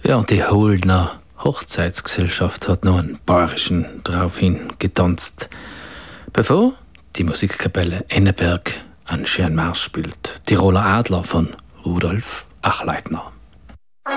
Ja, und die Holdner Hochzeitsgesellschaft hat noch einen bayerischen daraufhin getanzt, bevor die Musikkapelle Enneberg einen schönen Marsch spielt. Tiroler Adler von Rudolf Achleitner.